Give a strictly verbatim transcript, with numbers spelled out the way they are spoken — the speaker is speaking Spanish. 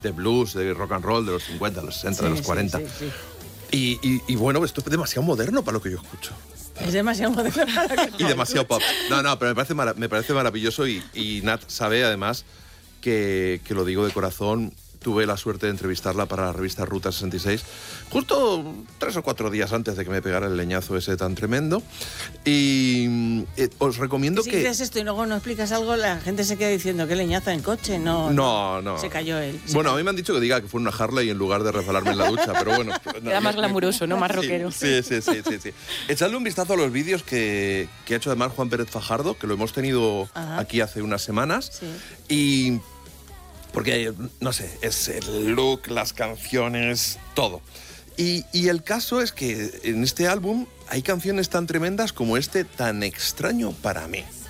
de blues, de rock and roll, de los cincuenta, de los sesenta, Sí, de los sí, cuarenta. sí, sí. Y, y, y bueno, esto es demasiado moderno para lo que yo escucho. Es demasiado moderno para lo que Y demasiado pop. No, no, pero me parece, mara- me parece maravilloso y, y Nat sabe además que, que lo digo de corazón. Tuve la suerte de entrevistarla para la revista Ruta sesenta y seis, justo tres o cuatro días antes de que me pegara el leñazo ese tan tremendo. Y eh, os recomiendo Si que... dices esto y luego no explicas algo, la gente se queda diciendo que leñaza en coche. No, No, no. Se cayó él. Se Bueno, cayó. a mí me han dicho que diga que fue una Harley en lugar de resbalarme en la ducha, pero bueno. no, Queda más me- glamuroso, ¿no? Más Sí, rockero. Sí, sí, sí, sí, sí. Echadle un vistazo a los vídeos que, que ha hecho además Juan Pérez Fajardo, que lo hemos tenido Ajá. aquí hace unas semanas. Sí. Y... porque, no sé, es el look, las canciones, todo. Y, y el caso es que en este álbum hay canciones tan tremendas como este tan extraño para mí.